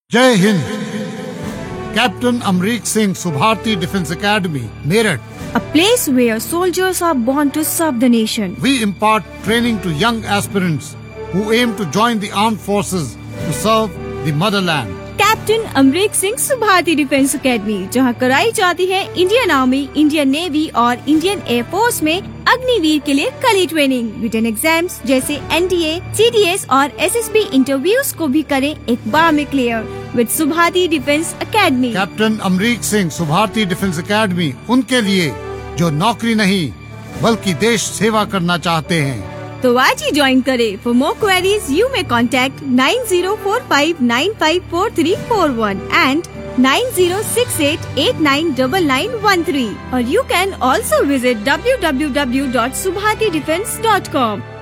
जय Hind. Captain Amrik Singh Subharti defence academy Meerut. A place where soldiers are born to serve the nation. We impart training to young aspirants who aim to join the armed forces to serve the motherland. Captain Amrik Singh Subharti defence academy, जहां कराई जाती है Indian army, Indian navy और Indian air force में अग्निवीर के लिए कड़ी training. Written exams जैसे NDA, CDS और SSB इंटरव्यूज को भी करें एक बार में clear with Subharti defence academy. Captain Amrik Singh Subharti defence academy उनके लिए जो नौकरी नहीं बल्कि देश सेवा करना चाहते हैं। तो आज ही ज्वाइन करें। For more queries you may contact 9045954341 and 9068899913 और you can also visit www.subhatidefense.com.